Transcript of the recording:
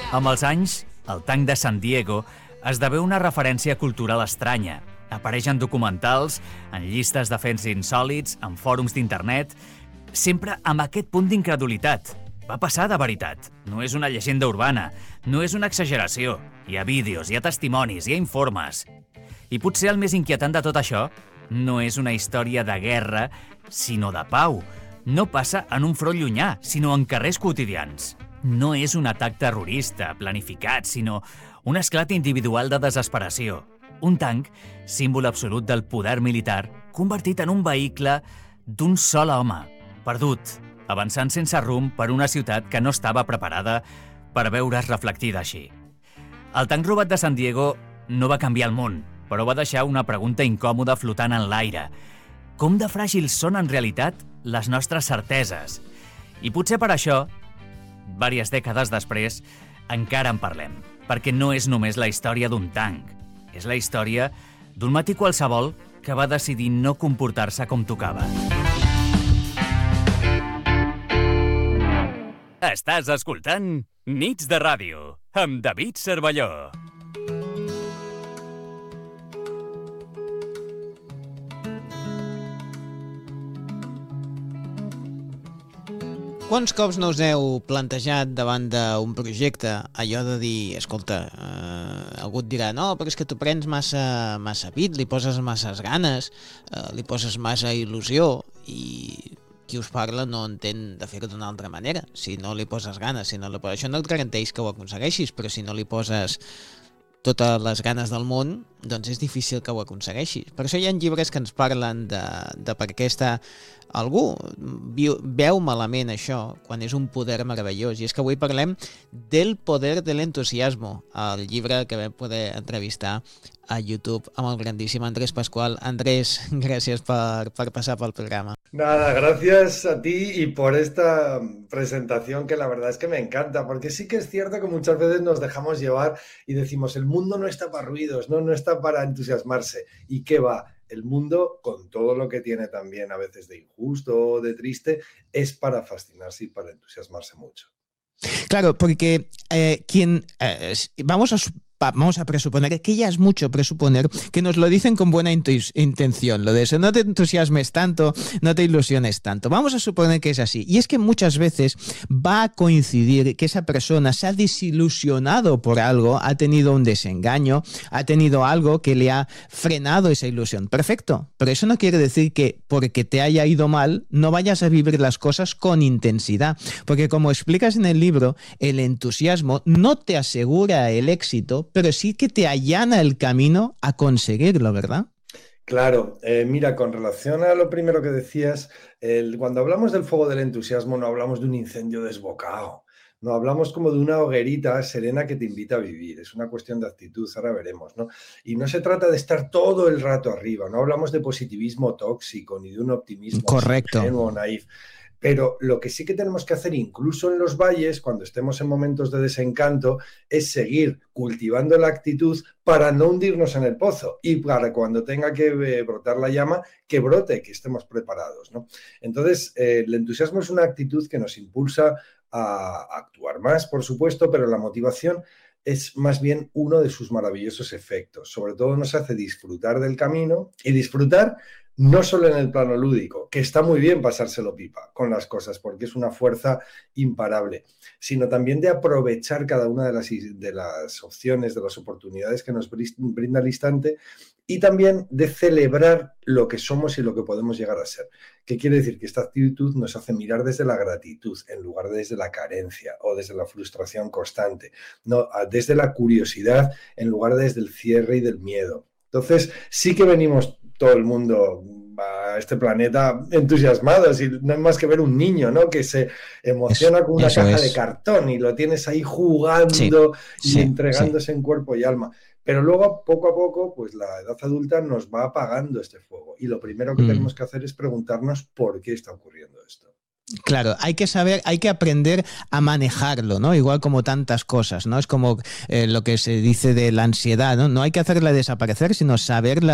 Amb els anys, el tanc de San Diego esdevé una referència cultural estranya. Apareix en documentals, en llistes de fets insòlits, en fòrums d'internet, sempre amb aquest punt d'incredulitat. Va passar de veritat. No és una llegenda urbana, no és una exageració. Hi ha vídeos, hi ha testimonis, hi ha informes. I potser el més inquietant de tot això no és una història de guerra, sinó de pau. No passa en un front llunyà, sinó en carrers quotidians. No és un atac terrorista planificat, sinó un esclat individual de desesperació. Un tanc, símbol absolut del poder militar, convertit en un vehicle d'un sol home, perdut, avançant sense rumb per una ciutat que no estava preparada per veure's reflectida així. El tanc robat de San Diego no va canviar el món, però va deixar una pregunta incòmoda flotant en l'aire. Com de fràgils són en realitat les nostres certeses? I potser per això, diverses dècades després, encara en parlem, perquè no és només la història d'un tanc, és la història d'un matí qualsevol que va decidir no comportar-se com tocava. Estàs escoltant Nits de Ràdio, amb David Cervelló. Quants cops no us heu plantejat davant d'un projecte allò de dir, escolta, algú et dirà, no, però és que tu prens massa pit, li poses masses ganes, li poses massa il·lusió, i qui us parla no entén de fer-ho d'una altra manera. Si no li poses ganes, això no et garanteix que ho aconsegueixis, però si no li poses totes les ganes del món, doncs és difícil que ho aconsegueixis. Per això hi ha llibres que ens parlen de per què algú veu malament això quan és un poder meravellós. I és que avui parlem del poder de l'entusiasmo, el llibre que vam poder entrevistar a YouTube amb el grandíssim Andrés Pascual. Andrés, gràcies per passar pel programa. Nada, gracias a ti y por esta presentación que la verdad es que me encanta, porque sí que es cierto que muchas veces nos dejamos llevar y decimos, el mundo no está para ruidos, no está para entusiasmarse. ¿Y qué va? El mundo, con todo lo que tiene también a veces de injusto o de triste, es para fascinarse y para entusiasmarse mucho. Claro, porque vamos a presuponer, que ya es mucho presuponer, que nos lo dicen con buena intención, lo de eso, no te entusiasmes tanto, no te ilusiones tanto. Vamos a suponer que es así. Y es que muchas veces va a coincidir que esa persona se ha desilusionado por algo, ha tenido un desengaño, ha tenido algo que le ha frenado esa ilusión. Perfecto, pero eso no quiere decir que porque te haya ido mal no vayas a vivir las cosas con intensidad. Porque como explicas en el libro, el entusiasmo no te asegura el éxito, pero sí que te allana el camino a conseguirlo, ¿verdad? Claro, mira, con relación a lo primero que decías, cuando hablamos del fuego del entusiasmo no hablamos de un incendio desbocado, no hablamos como de una hoguerita serena que te invita a vivir, es una cuestión de actitud, ahora veremos, ¿no? Y no se trata de estar todo el rato arriba, no hablamos de positivismo tóxico ni de un optimismo ingenuo o naif. Pero lo que sí que tenemos que hacer, incluso en los valles, cuando estemos en momentos de desencanto, es seguir cultivando la actitud para no hundirnos en el pozo y para cuando tenga que brotar la llama, que brote, que estemos preparados, ¿no? Entonces, el entusiasmo es una actitud que nos impulsa a actuar más, por supuesto, pero la motivación es más bien uno de sus maravillosos efectos. Sobre todo nos hace disfrutar del camino y disfrutar no solo en el plano lúdico, que está muy bien pasárselo pipa con las cosas, porque es una fuerza imparable, sino también de aprovechar cada una de las opciones, de las oportunidades que nos brinda el instante y también de celebrar lo que somos y lo que podemos llegar a ser. ¿Qué quiere decir? Que esta actitud nos hace mirar desde la gratitud en lugar de desde la carencia o desde la frustración constante, no, desde la curiosidad en lugar de desde el cierre y del miedo. Entonces, sí que venimos todo el mundo a este planeta entusiasmados y no hay más que ver un niño, ¿no? Que se emociona con una caja de cartón y lo tienes ahí jugando y entregándose en cuerpo y alma. Pero luego, poco a poco, pues la edad adulta nos va apagando este fuego y lo primero que tenemos que hacer es preguntarnos por qué está ocurriendo esto. Claro, hay que aprender a manejarlo, ¿no? Igual como tantas cosas, ¿no? Es como lo que se dice de la ansiedad, ¿no? No hay que hacerla desaparecer, sino saberla